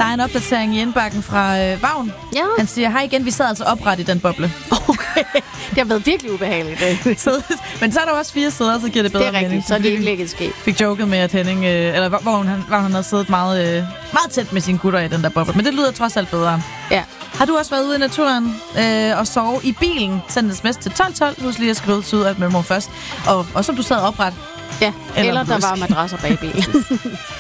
er en opdatering i indbakken fra Vagn. Ja. Han siger, hej igen, vi sad altså opret i den boble. Okay. Det har været virkelig ubehageligt. Men så er der også 4 sæder, så giver det bedre mening. Det er rigtigt, så er det ikke lægget ske. Fik joket med, at Henning, eller hvor han havde siddet meget tæt med sine gutter i den der boble. Men det lyder trods alt bedre. Ja. Har du også været ude i naturen og sove i bilen? Send sms til 1212. Husk lige at skrive ud af mellemrum først. Og som du sad opret. Ja, eller der var madrasser bag bilen.